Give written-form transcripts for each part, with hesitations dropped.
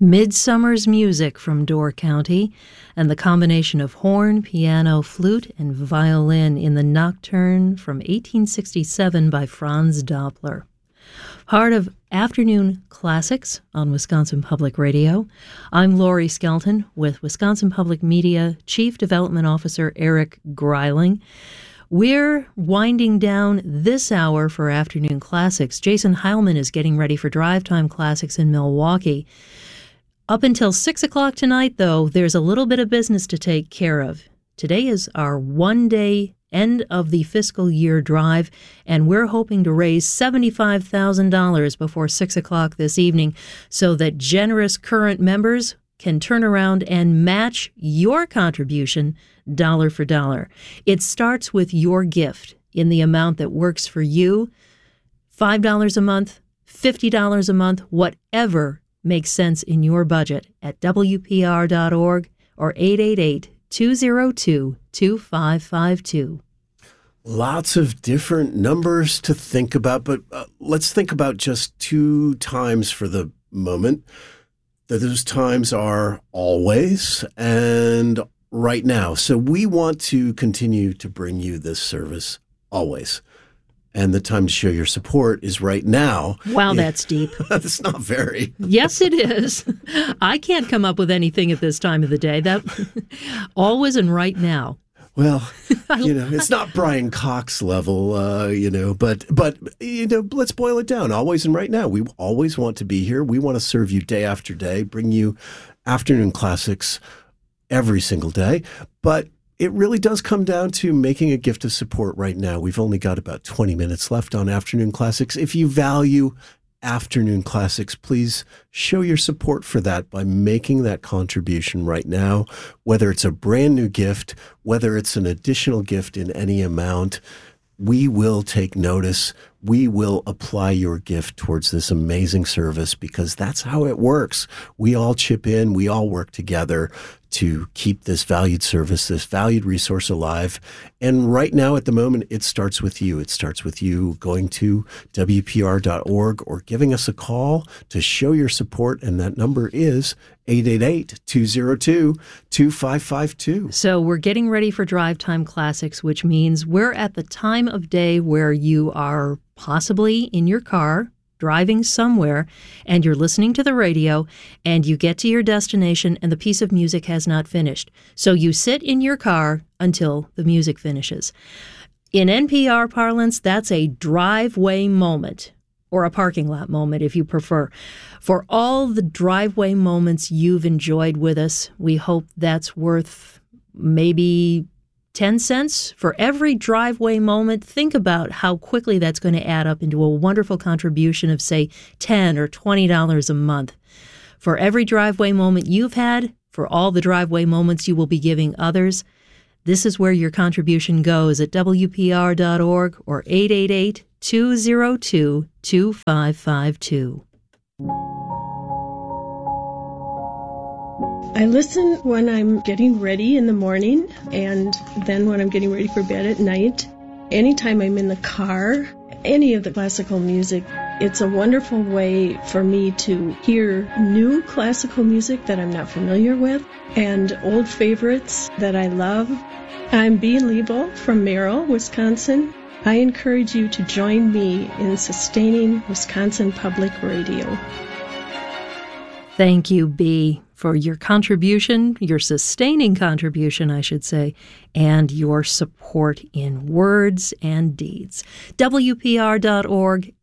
Midsummer's Music from Door County, and the combination of horn, piano, flute, and violin in the Nocturne from 1867 by Franz Doppler. Part of Afternoon Classics on Wisconsin Public Radio. I'm Lori Skelton with Wisconsin Public Media Chief Development Officer Eric Greiling. We're winding down this hour for Afternoon Classics. Jason Heilman is getting ready for Drive Time Classics in Milwaukee. Up until 6 o'clock tonight, though, there's a little bit of business to take care of. Today is our one-day end of the fiscal year drive, and we're hoping to raise $75,000 before 6 o'clock this evening so that generous current members can turn around and match your contribution dollar for dollar. It starts with your gift in the amount that works for you, $5 a month, $50 a month, whatever makes sense in your budget at WPR.org or 888-202-2552. Lots of different numbers to think about, but let's think about just 2 times for the moment. Those times are always and right now. So we want to continue to bring you this service always. And the time to show your support is right now. Wow, that's deep. That's not very. Yes, it is. I can't come up with anything at this time of the day. That always and right now. Well, it's not Brian Cox level, but let's boil it down. Always and right now. We always want to be here. We want to serve you day after day, bring you afternoon classics every single day. But it really does come down to making a gift of support right now. We've only got about 20 minutes left on Afternoon Classics. If you value Afternoon Classics, please show your support for that by making that contribution right now, whether it's a brand new gift, whether it's an additional gift in any amount. We will take notice. We will apply your gift towards this amazing service because that's how it works. We all chip in. We all work together to keep this valued service, this valued resource alive. And right now, at the moment, it starts with you. It starts with you going to WPR.org or giving us a call to show your support. And that number is 888-202-2552. So we're getting ready for Drive Time Classics, which means we're at the time of day where you are possibly in your car, driving somewhere, and you're listening to the radio, and you get to your destination, and the piece of music has not finished. So you sit in your car until the music finishes. In NPR parlance, that's a driveway moment, or a parking lot moment if you prefer. For all the driveway moments you've enjoyed with us, we hope that's worth maybe 10 cents for every driveway moment. Think about how quickly that's going to add up into a wonderful contribution of, say, $10 or $20 a month. For every driveway moment you've had, for all the driveway moments you will be giving others, this is where your contribution goes at WPR.org or 888-202-2552. I listen when I'm getting ready in the morning and then when I'm getting ready for bed at night. Anytime I'm in the car, any of the classical music, it's a wonderful way for me to hear new classical music that I'm not familiar with and old favorites that I love. I'm Bea Liebel from Merrill, Wisconsin. I encourage you to join me in sustaining Wisconsin Public Radio. Thank you, Bea, for your contribution, your sustaining contribution, I should say, and your support in words and deeds. WPR.org,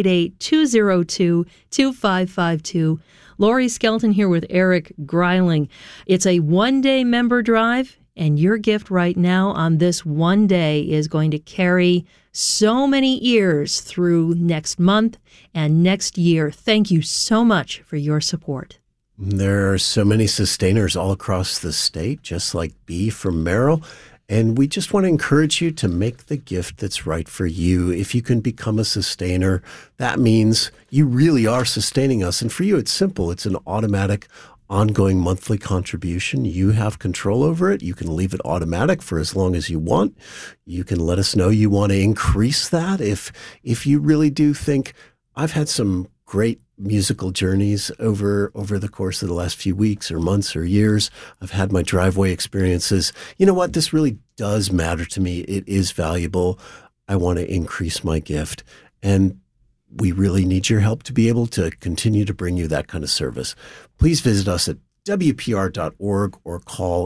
888-202-2552. Lori Skelton here with Eric Greiling. It's a one-day member drive, and your gift right now on this one day is going to carry so many ears through next month and next year. Thank you so much for your support. There are so many sustainers all across the state, just like Bea from Merrill. And we just want to encourage you to make the gift that's right for you. If you can become a sustainer, that means you really are sustaining us. And for you, it's simple. It's an automatic ongoing monthly contribution. You have control over it. You can leave it automatic for as long as you want. You can let us know you want to increase that if you really do think, I've had some great musical journeys over the course of the last few weeks or months or years. I've had my driveway experiences. You know what? This really does matter to me. It is valuable. I want to increase my gift. And we really need your help to be able to continue to bring you that kind of service. Please visit us at WPR.org or call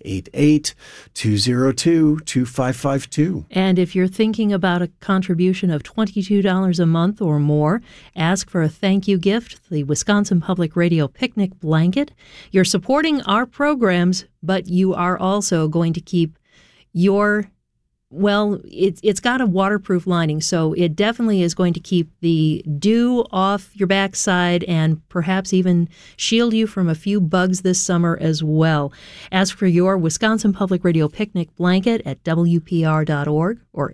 888-202-2552. And if you're thinking about a contribution of $22 a month or more, ask for a thank you gift, the Wisconsin Public Radio Picnic Blanket. You're supporting our programs, but you are also going to keep your... Well, it's got a waterproof lining, so it definitely is going to keep the dew off your backside and perhaps even shield you from a few bugs this summer as well. Ask for your Wisconsin Public Radio Picnic Blanket at WPR.org or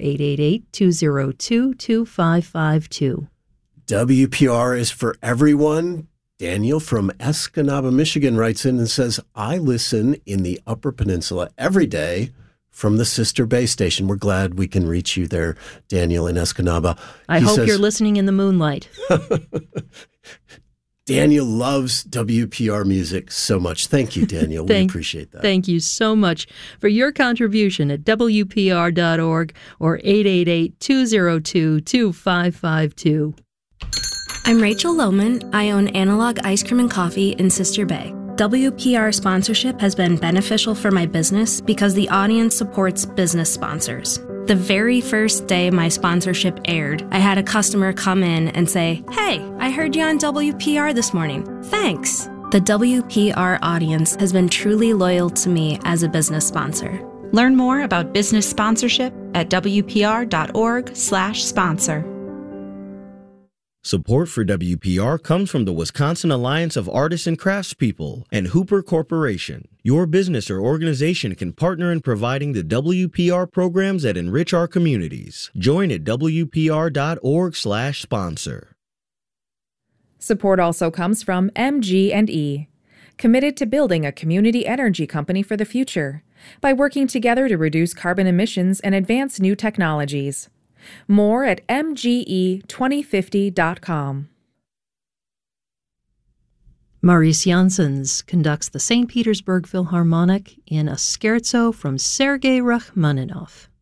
888-202-2552. WPR is for everyone. Daniel from Escanaba, Michigan writes in and says, I listen in the Upper Peninsula every day from the sister Bay station. We're glad we can reach you there, Daniel in Escanaba. I hope you're listening in the moonlight. Daniel loves WPR music so much. Thank you, Daniel. We appreciate that. Thank you so much for your contribution at WPR.org or 888-202-2552. I'm Rachel Lohman. I own Analog Ice Cream and Coffee in Sister Bay. WPR sponsorship has been beneficial for my business because the audience supports business sponsors. The very first day my sponsorship aired, I had a customer come in and say, "Hey, I heard you on WPR this morning. Thanks." The WPR audience has been truly loyal to me as a business sponsor. Learn more about business sponsorship at WPR.org/sponsor. Support for WPR comes from the Wisconsin Alliance of Artists and Craftspeople and Hooper Corporation. Your business or organization can partner in providing the WPR programs that enrich our communities. Join at WPR.org/sponsor. Support also comes from MG&E, committed to building a community energy company for the future by working together to reduce carbon emissions and advance new technologies. More at mge2050.com. Maurice Janssens conducts the St. Petersburg Philharmonic in a scherzo from Sergei Rachmaninoff.